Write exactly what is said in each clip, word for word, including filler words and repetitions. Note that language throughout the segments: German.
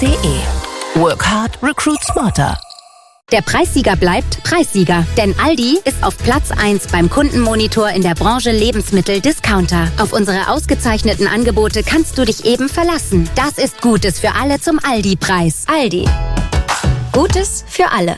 punkt de. Work hard, recruit smarter. Der Preissieger bleibt Preissieger, denn Aldi ist auf Platz eins beim Kundenmonitor in der Branche Lebensmittel-Discounter. Auf unsere ausgezeichneten Angebote kannst du dich eben verlassen. Das ist Gutes für alle zum Aldi-Preis. Aldi. Gutes für alle.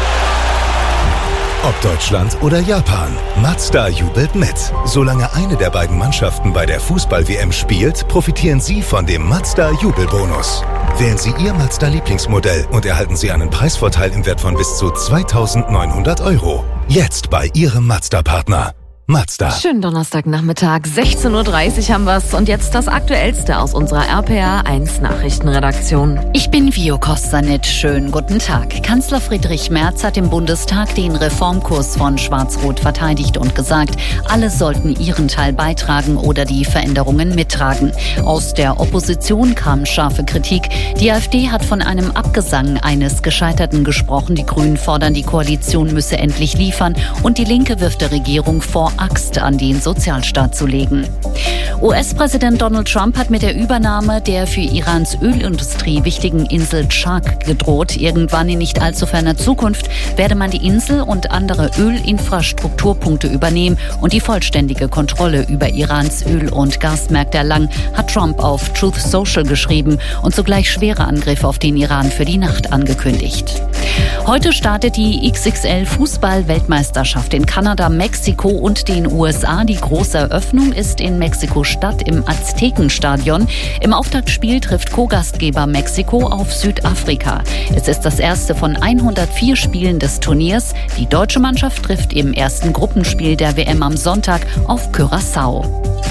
Ob Deutschland oder Japan, Mazda jubelt mit. Solange eine der beiden Mannschaften bei der Fußball-W M spielt, profitieren Sie von dem Mazda-Jubelbonus. Wählen Sie Ihr Mazda-Lieblingsmodell und erhalten Sie einen Preisvorteil im Wert von bis zu zweitausendneunhundert Euro. Jetzt bei Ihrem Mazda-Partner. Mazda. Schönen Donnerstagnachmittag, sechzehn Uhr dreißig haben wir's und jetzt das Aktuellste aus unserer R P R eins Nachrichtenredaktion. Ich bin Vio Kostanit. Schönen guten Tag. Kanzler Friedrich Merz hat im Bundestag den Reformkurs von Schwarz-Rot verteidigt und gesagt, alle sollten ihren Teil beitragen oder die Veränderungen mittragen. Aus der Opposition kam scharfe Kritik. Die AfD hat von einem Abgesang eines Gescheiterten gesprochen. Die Grünen fordern, die Koalition müsse endlich liefern und die Linke wirft der Regierung vor, Axt an den Sozialstaat zu legen. U S-Präsident Donald Trump hat mit der Übernahme der für Irans Ölindustrie wichtigen Insel Chark gedroht. Irgendwann in nicht allzu ferner Zukunft werde man die Insel und andere Ölinfrastrukturpunkte übernehmen und die vollständige Kontrolle über Irans Öl- und Gasmärkte erlangen, hat Trump auf Truth Social geschrieben und zugleich schwere Angriffe auf den Iran für die Nacht angekündigt. Heute startet die X X L-Fußball-Weltmeisterschaft in Kanada, Mexiko und den U S A. Die große Eröffnung ist in Mexiko-Stadt im Aztekenstadion. Im Auftaktspiel trifft Co-Gastgeber Mexiko auf Südafrika. Es ist das erste von hundertvier Spielen des Turniers. Die deutsche Mannschaft trifft im ersten Gruppenspiel der W M am Sonntag auf Curaçao.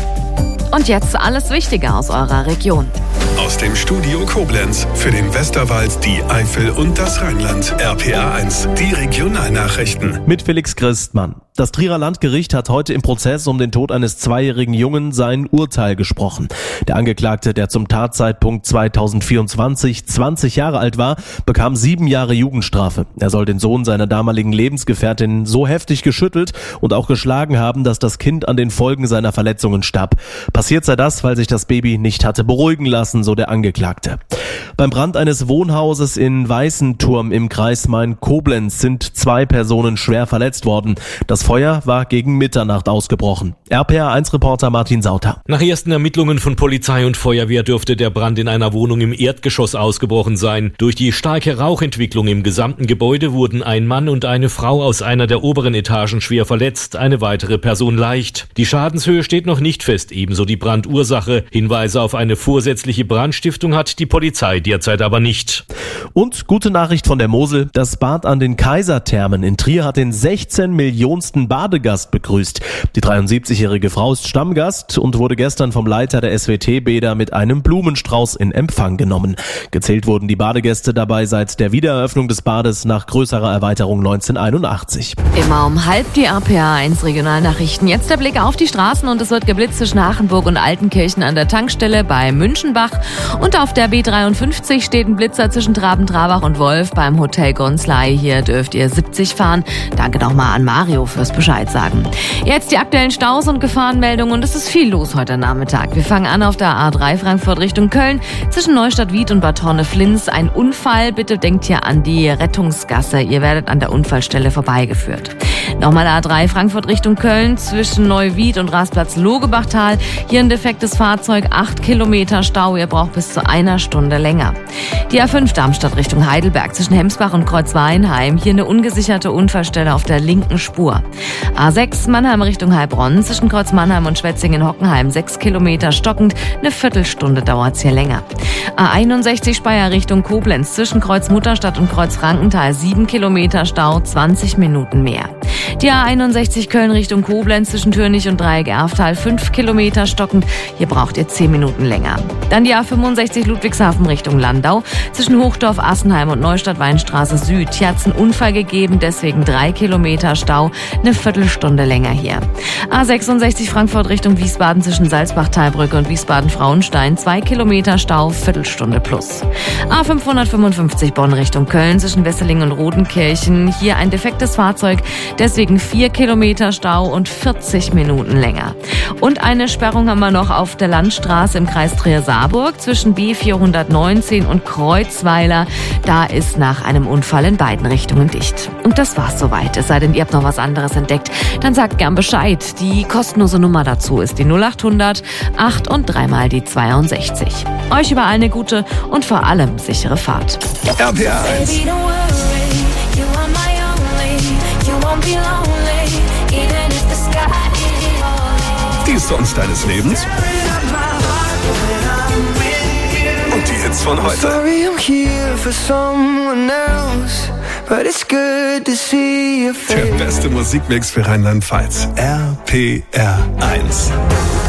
Und jetzt alles Wichtige aus eurer Region. Aus dem Studio Koblenz für den Westerwald, die Eifel und das Rheinland. R P R eins, die Regionalnachrichten. Mit Felix Christmann. Das Trierer Landgericht hat heute im Prozess um den Tod eines zweijährigen Jungen sein Urteil gesprochen. Der Angeklagte, der zum Tatzeitpunkt zweitausendvierundzwanzig zwanzig Jahre alt war, bekam sieben Jahre Jugendstrafe. Er soll den Sohn seiner damaligen Lebensgefährtin so heftig geschüttelt und auch geschlagen haben, dass das Kind an den Folgen seiner Verletzungen starb. Passiert sei das, weil sich das Baby nicht hatte beruhigen lassen, so der Angeklagte. Beim Brand eines Wohnhauses in Weißenturm im Kreis Main-Koblenz sind zwei Personen schwer verletzt worden. Das Feuer war gegen Mitternacht ausgebrochen. R P R eins Reporter Martin Sauter. Nach ersten Ermittlungen von Polizei und Feuerwehr dürfte der Brand in einer Wohnung im Erdgeschoss ausgebrochen sein. Durch die starke Rauchentwicklung im gesamten Gebäude wurden ein Mann und eine Frau aus einer der oberen Etagen schwer verletzt, eine weitere Person leicht. Die Schadenshöhe steht noch nicht fest, ebenso die Brandursache. Hinweise auf eine vorsätzliche Brandstiftung hat die Polizei derzeit aber nicht. Und gute Nachricht von der Mosel: Das Bad an den Kaiserthermen in Trier hat den sechzehn Millionensten Badegast begrüßt. Die dreiundsiebzigjährige Frau ist Stammgast und wurde gestern vom Leiter der S W T-Bäder mit einem Blumenstrauß in Empfang genommen. Gezählt wurden die Badegäste dabei seit der Wiedereröffnung des Bades nach größerer Erweiterung neunzehnhunderteinundachtzig. Immer um halb die R P R eins Regionalnachrichten. Jetzt der Blick auf die Straßen und es wird geblitzt zwischen Hachenburg und Altenkirchen an der Tankstelle bei Münchenbach. Und auf der B dreiundfünfzig steht ein Blitzer zwischen Traben-Trabach und Wolf beim Hotel Gonsley. Hier dürft ihr siebzig fahren. Danke nochmal an Mario fürs Bescheid sagen. Jetzt die aktuellen Staus und Gefahrenmeldungen und es ist viel los heute Nachmittag. Wir fangen an auf der A drei Frankfurt Richtung Köln zwischen Neustadt-Wied und Bad Honnef-Linz. Ein Unfall. Bitte denkt hier an die Rettungsgasse. Ihr werdet an der Unfallstelle vorbeigeführt. Nochmal A drei Frankfurt Richtung Köln zwischen Neuwied und Rasplatz-Logebachtal. Hier ein defektes Fahrzeug, acht Kilometer Stau. Ihr braucht bis zu einer Stunde länger. Die A fünf Darmstadt Richtung Heidelberg zwischen Hemsbach und Kreuzweinheim. Hier eine ungesicherte Unfallstelle auf der linken Spur. A sechs Mannheim Richtung Heilbronn zwischen Kreuz Mannheim und Schwetzingen-Hockenheim. sechs Kilometer stockend. Eine Viertelstunde dauert's hier länger. A einundsechzig Speyer Richtung Koblenz zwischen Kreuz Mutterstadt und Kreuz Frankenthal. sieben Kilometer Stau, zwanzig Minuten mehr. Die A einundsechzig Köln Richtung Koblenz zwischen Türnich und Dreieck-Erftal, fünf Kilometer stockend. Hier braucht ihr zehn Minuten länger. Dann die A fünfundsechzig Ludwigshafen Richtung Landau zwischen Hochdorf, Assenheim und Neustadt-Weinstraße Süd. Hier hat's einen Unfall gegeben, deswegen drei Kilometer Stau, eine Viertelstunde länger hier. A sechsundsechzig Frankfurt Richtung Wiesbaden zwischen Salzbach-Talbrücke und Wiesbaden-Frauenstein, zwei Kilometer Stau, Viertelstunde plus. A fünfhundertfünfundfünfzig Bonn Richtung Köln zwischen Wesseling und Rodenkirchen. Hier ein defektes Fahrzeug, deswegen heftigen vier Kilometer Stau und vierzig Minuten länger. Und eine Sperrung haben wir noch auf der Landstraße im Kreis Trier-Saarburg zwischen B vierhundertneunzehn und Kreuzweiler. Da ist nach einem Unfall in beiden Richtungen dicht. Und das war's soweit. Es sei denn, ihr habt noch was anderes entdeckt. Dann sagt gern Bescheid. Die kostenlose Nummer dazu ist die null acht hundert acht und dreimal die zweiundsechzig. Euch überall eine gute und vor allem sichere Fahrt. R P R eins. Die Songs deines Lebens. Und die Hits von heute. Der beste Musikmix für Rheinland-Pfalz. R P R eins.